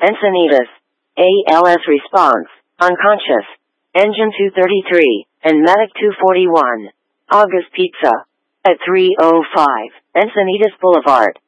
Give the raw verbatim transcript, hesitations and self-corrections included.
Encinitas. A L S response, unconscious. Engine two thirty-three, and Medic two forty-one. August Pizza. At three oh five, Encinitas Boulevard.